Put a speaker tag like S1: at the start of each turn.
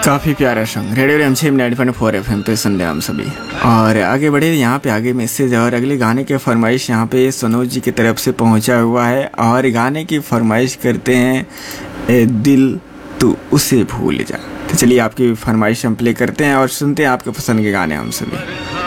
S1: काफ़ी प्यारा song radio M 90.4 FM पे सुन रहे हम सभी। और आगे बढ़े, यहाँ पे आगे मैसेज और अगले गाने की फरमाइश यहाँ पे सनोज जी की तरफ से पहुँचा हुआ है और गाने की फरमाइश करते हैं ए दिल तू उसे भूल जा। तो चलिए आपकी फरमाइश हम प्ले करते हैं और सुनते हैं आपके पसंद के गाने हम सभी।